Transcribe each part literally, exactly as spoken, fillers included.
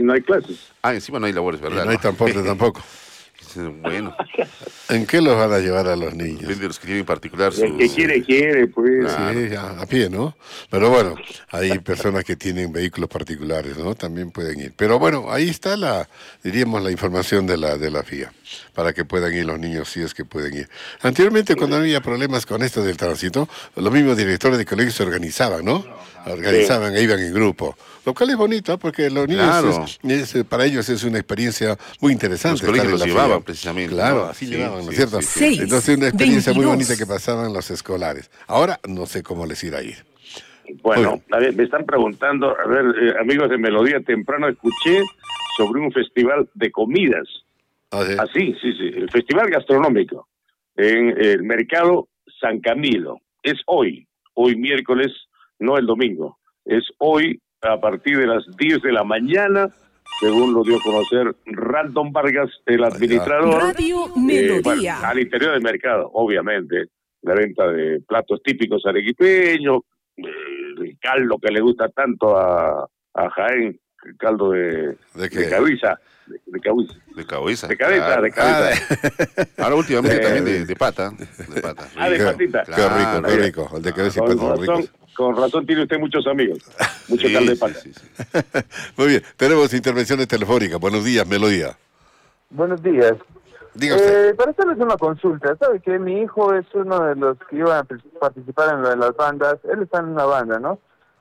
no hay clases. Ah, encima no hay labores, ¿verdad? Y no hay transporte tampoco. Bueno. ¿En qué los van a llevar a los niños? Depende de los que tienen en particular El sus... que quiere, quiere, pues. Claro. Sí, ya, a pie, ¿no? Pero bueno, hay personas que tienen vehículos particulares, ¿no? También pueden ir. Pero bueno, ahí está la, diríamos, la información de la de la F I A, para que puedan ir los niños si es que pueden ir. Anteriormente, cuando había problemas con esto del tránsito, los mismos directores de colegios se organizaban, ¿no? Organizaban e iban en grupo. Lo cual es bonito, porque los niños, Claro. es, es, para ellos es una experiencia muy interesante. Los colegios los estar en la llevaban F I A. precisamente. Claro, ¿no? así Sí, llevaban, ¿no es sí, cierto? sí, sí. Seis, Entonces, una experiencia muy veintidós. bonita que pasaban los escolares. Ahora no sé cómo les irá a ir. Bueno, a ver, me están preguntando, a ver, eh, amigos de Melodía, temprano escuché sobre un festival de comidas. Ah, ¿sí? Ah, sí, sí, sí, el festival gastronómico en el mercado San Camilo. Es hoy, hoy miércoles, no el domingo. Es hoy a partir de las diez de la mañana, según lo dio a conocer Random Vargas, el administrador. Radio Eh, Melodía. bueno, al interior del mercado, obviamente, la venta de platos típicos arequipeños, eh, el caldo que le gusta tanto a, a Jaén, el caldo de, ¿De qué? de cabeza, de, de cabeza, De cabeza. de cabeza, claro. de cabeza. Ah, Ahora últimamente Eh, también de, de pata. De pata. Ah, de qué, patita. qué rico, qué Claro. rico. El de cabeza y Con patas razón, ricos. con razón tiene usted muchos amigos, mucho Sí, caldo de sí, pata. sí, sí. Muy bien, tenemos intervenciones telefónicas. Buenos días, Melodía. Buenos días. Diga usted. Eh, para hacerles una consulta, ¿sabe que mi hijo es uno de los que iban a participar en lo de las bandas? Él está en una banda, ¿no?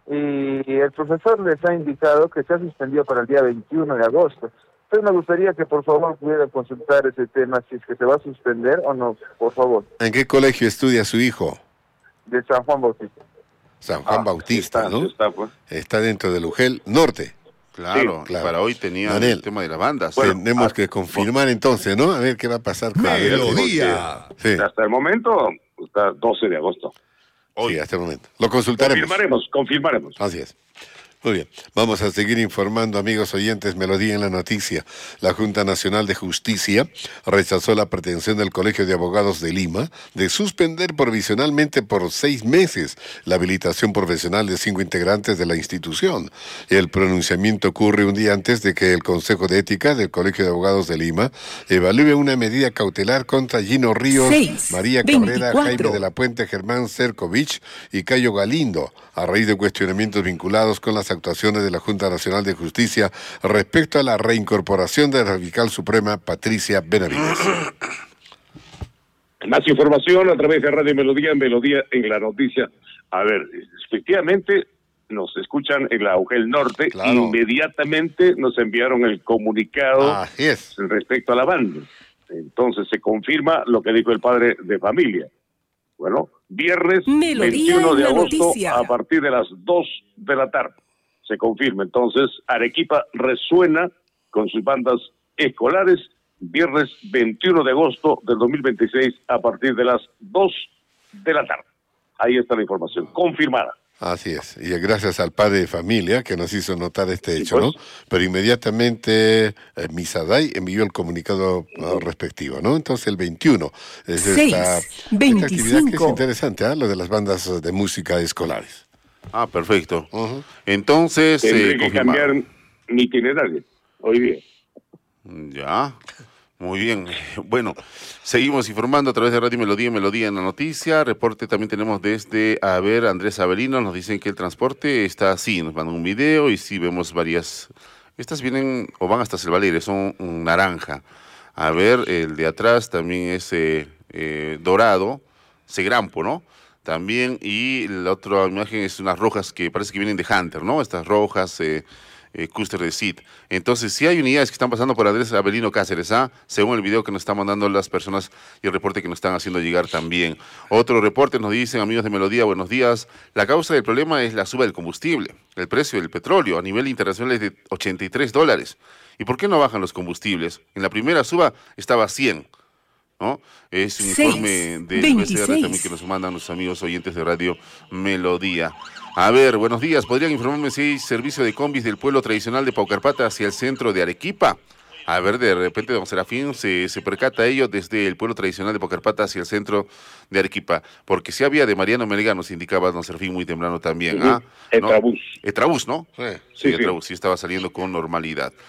Y el profesor les ha indicado que se ha suspendido para el día veintiuno de agosto. Entonces me gustaría que por favor pudiera consultar ese tema, si es que se va a suspender o no, por favor, ¿En qué colegio estudia su hijo? de San Juan Bautista. San Juan Ah, Bautista, está, ¿no? está, pues. Está dentro del UGEL Norte. Claro, Sí, claro. para hoy tenía Manel. el tema de las bandas. Bueno, Tenemos ah, que confirmar entonces, ¿no? A ver qué va a pasar con Melodía. Sí, Hasta el momento está doce de agosto. Hoy. sí, hasta el momento. Lo consultaremos. Confirmaremos, confirmaremos. Así es. Muy bien, vamos a seguir informando, amigos oyentes, Melodía en la noticia. La Junta Nacional de Justicia rechazó la pretensión del Colegio de Abogados de Lima de suspender provisionalmente por seis meses la habilitación profesional de cinco integrantes de la institución. El pronunciamiento ocurre un día antes de que el Consejo de Ética del Colegio de Abogados de Lima evalúe una medida cautelar contra Gino Ríos, Seis, María Cabrera, veinticuatro. Jaime de la Puente, Germán Cercovich y Cayo Galindo, a raíz de cuestionamientos vinculados con las actuaciones de la Junta Nacional de Justicia respecto a la reincorporación de la fiscal suprema Patricia Benavides. Más información a través de Radio Melodía, en Melodía en la noticia. A ver, efectivamente nos escuchan en la UGEL Norte. Claro. Inmediatamente nos enviaron el comunicado Así es. respecto a la banda. Entonces se confirma lo que dijo el padre de familia. Bueno, viernes Melodía veintiuno de en la agosto noticia. a partir de las dos de la tarde. Se confirma. Entonces, Arequipa resuena con sus bandas escolares, viernes veintiuno de agosto del dos mil veintiséis a partir de las dos de la tarde. Ahí está la información, confirmada. Así es. Y gracias al padre de familia que nos hizo notar este Sí, hecho, pues. ¿no? Pero inmediatamente eh, Misaday envió el comunicado uh, respectivo, ¿no? Entonces el veintiuno es Seis, esta, esta veinticinco. actividad que es interesante, ¿ah? Lo de las bandas de música escolares. Ah, perfecto. Ujú. Entonces, Tendré eh, que confirmado. cambiar mi itinerario hoy día. Ya, muy bien. Bueno, seguimos informando a través de Radio Melodía, Melodía en la noticia. Reporte también tenemos desde, a ver, Andrés Avelino, nos dicen que el transporte está así, nos mandan un video y sí vemos varias, estas vienen o van hasta Selvalere, son un naranja. A ver, el de atrás también es eh, eh, dorado, Segrampo, ¿no? También, y la otra imagen es unas rojas que parece que vienen de Hunter, ¿no? Estas rojas, eh, eh, cúster de Cid. Entonces, sí hay unidades que están pasando por Andrés Avelino Cáceres, ¿ah? Según el video que nos están mandando las personas y el reporte que nos están haciendo llegar también. Otro reporte nos dicen, amigos de Melodía, buenos días. La causa del problema es la suba del combustible. El precio del petróleo a nivel internacional es de ochenta y tres dólares. ¿Y por qué no bajan los combustibles? En la primera suba estaba a cien. ¿No? Es un Seis, informe del B C R también veintiséis. que nos mandan los amigos oyentes de Radio Melodía. A ver, buenos días. ¿Podrían informarme si hay servicio de combis del pueblo tradicional de Paucarpata hacia el centro de Arequipa? A ver, de repente don Serafín se, se percata ello desde el pueblo tradicional de Paucarpata hacia el centro de Arequipa. Porque si había de Mariano Melgar, nos indicaba don Serafín muy temprano también. ¿Ah? ¿No? Etrabús. Etrabús, ¿no? Sí. Sí, Sí, sí. Etrabús sí estaba saliendo con normalidad.